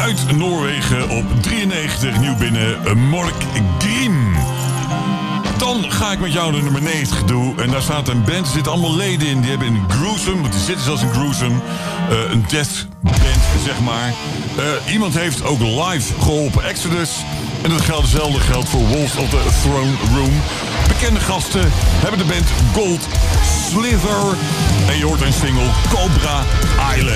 Uit Noorwegen op 93 nieuw binnen Mork Grim. Dan ga ik met jou de nummer 90 doen. En daar staat een band, er zitten allemaal leden in. Die hebben in Gruesome, want die zitten zelfs in Gruesome. Een death band, zeg maar. Iemand heeft ook live geholpen, Exodus. En hetzelfde geldt voor Wolves of the Throne Room. Bekende gasten hebben de band Gold Slither. En je hoort een single Cobra Island.